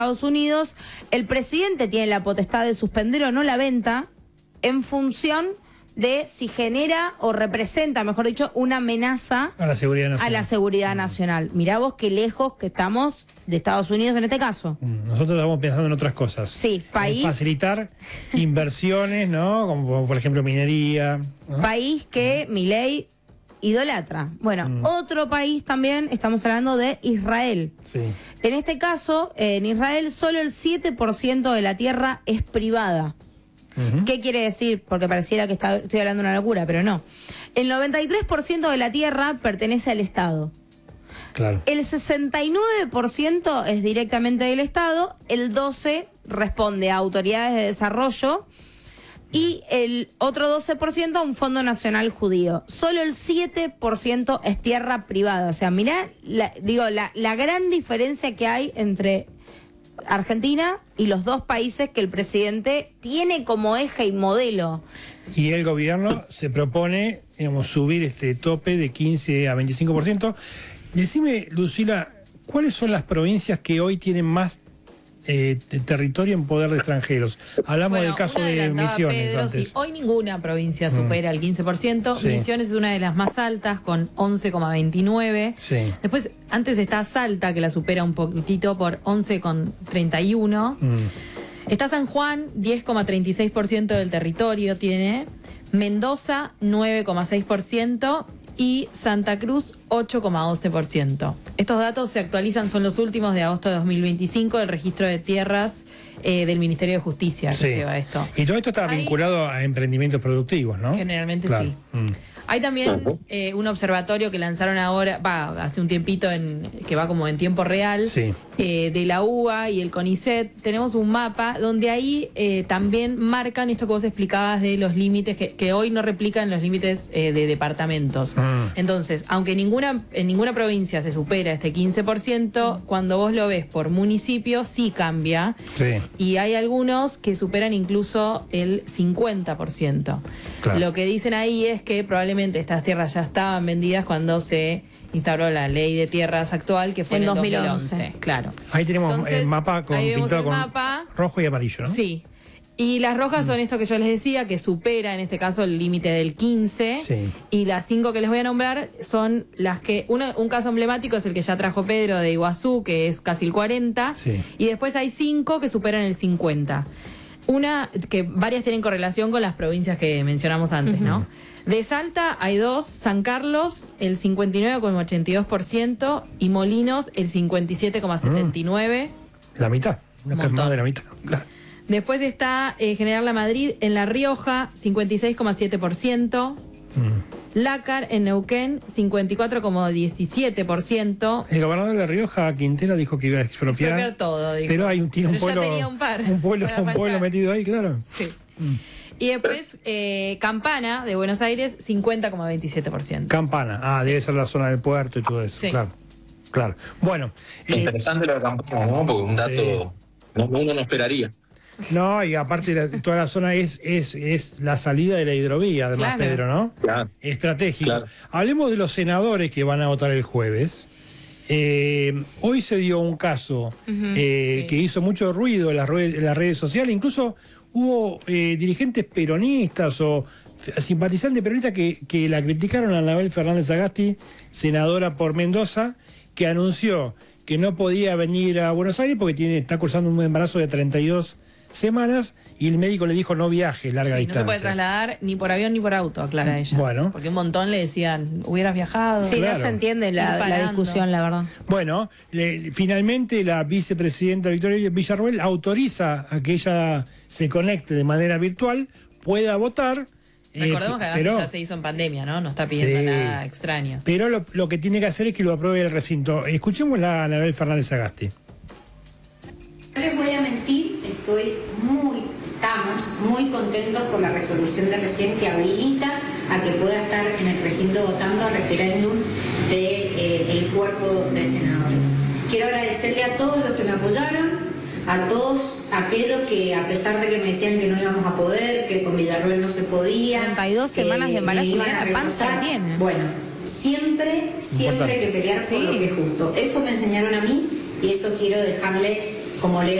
Estados Unidos, el presidente tiene la potestad de suspender o no la venta en función de si genera o representa, mejor dicho, una amenaza a la seguridad nacional. A la seguridad nacional. Mirá vos qué lejos que estamos de Estados Unidos en este caso. Nosotros estamos pensando en otras cosas. Sí, país... facilitar inversiones, ¿no? Como por ejemplo minería, ¿no? País que Milei idolatra. Bueno, otro país también, estamos hablando de Israel. Sí. En este caso, en Israel solo el 7% de la tierra es privada. ¿Qué quiere decir? Porque pareciera que estoy hablando de una locura, pero no. El 93% de la tierra pertenece al Estado. Claro. El 69% es directamente del Estado, el 12% responde a autoridades de desarrollo y el otro 12% a un Fondo Nacional Judío. Solo el 7% es tierra privada. O sea, mirá, la gran diferencia que hay entre Argentina y los dos países que el presidente tiene como eje y modelo. Y el gobierno se propone, digamos, subir este tope de 15 a 25%. Decime, Lucila, ¿cuáles son las provincias que hoy tienen más territorio en poder de extranjeros? Hablamos del caso de Misiones Pedro, antes. sí, hoy ninguna provincia supera el 15%. Sí. Misiones es una de las más altas con 11,29. Sí. Después, antes está Salta, que la supera un poquitito por 11,31. Está San Juan, 10,36% del territorio tiene. Mendoza, 9,6%. Y Santa Cruz, 8,12%. Estos datos se actualizan, son los últimos de agosto de 2025, del registro de tierras del Ministerio de Justicia que lleva esto. Y todo esto está vinculado a emprendimientos productivos, ¿no? Generalmente claro. Sí. Hay también un observatorio que lanzaron ahora, hace un tiempito, que va como en tiempo real, sí. De la UBA y el CONICET. Tenemos un mapa donde ahí también marcan esto que vos explicabas de los límites, que hoy no replican los límites de departamentos. Entonces, aunque en ninguna provincia se supera este 15%, cuando vos lo ves por municipio sí cambia. Sí. Y hay algunos que superan incluso el 50%. Claro. Lo que dicen ahí es que probablemente estas tierras ya estaban vendidas cuando se instauró la ley de tierras actual, que fue en el 2011. Claro. Ahí tenemos el mapa pintado con rojo y amarillo, ¿no? Sí. Y las rojas son esto que yo les decía, que supera en este caso el límite del 15. Sí. Y las 5 que les voy a nombrar son las que... un caso emblemático es el que ya trajo Pedro de Iguazú, que es casi el 40. Sí. Y después hay 5 que superan el 50. Que varias tienen correlación con las provincias que mencionamos antes, ¿no? De Salta hay 2, San Carlos el 59,82% y Molinos el 57,79%. La mitad, más de la mitad. Claro. Después está General La Madrid en La Rioja, 56,7%. Lácar en Neuquén, 54,17%. El gobernador de La Rioja, Quintero, dijo que iba a expropiar todo, dijo. Pero tiene un pueblo, un pueblo metido ahí, claro. Sí. Y después Campana de Buenos Aires, 50,27%. Campana, sí. Debe ser la zona del puerto y todo eso, sí. Claro. Bueno. Interesante lo de Campana, ¿no? Porque un dato uno no esperaría. No, y aparte toda la zona es la salida de la hidrovía, además, claro. Pedro, ¿no? Claro. Estratégico. Claro. Hablemos de los senadores que van a votar el jueves. Hoy se dio un caso que hizo mucho ruido en las redes sociales, incluso hubo dirigentes peronistas o simpatizantes peronistas que la criticaron a Anabel Fernández Sagasti, senadora por Mendoza, que anunció que no podía venir a Buenos Aires porque está cursando un embarazo de 32 semanas y el médico le dijo no viaje, larga distancia. No se puede trasladar ni por avión ni por auto, aclara ella. Bueno. Porque un montón le decían, hubieras viajado. Sí, claro. No se entiende la discusión, la verdad. Bueno, finalmente la vicepresidenta Victoria Villarruel autoriza a que ella se conecte de manera virtual, pueda votar. Recordemos que además ya se hizo en pandemia, ¿no? No está pidiendo nada extraño. Pero lo que tiene que hacer es que lo apruebe el recinto. Escuchemos a Anabel Fernández Sagasti. No les voy a mentir, estamos muy contentos por la resolución de recién que habilita a que pueda estar en el recinto votando al referéndum del cuerpo de senadores. Quiero agradecerle a todos los que me apoyaron, a todos aquellos que, a pesar de que me decían que no íbamos a poder, que con Villarruel no se podía, 32 semanas de embarazo y la panza tiene. Bueno, siempre hay que pelear por lo que es justo. Eso me enseñaron a mí y eso quiero dejarle como le